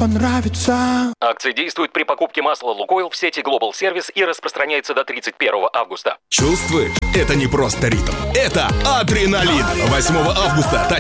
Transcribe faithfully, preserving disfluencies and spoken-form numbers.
понравится. Акция действует при покупке масла «Лукойл» в сети Global Service и распространяется до тридцать первого августа. Чувствуешь? Это не просто ритм. Это адреналин. восьмого августа Татьяна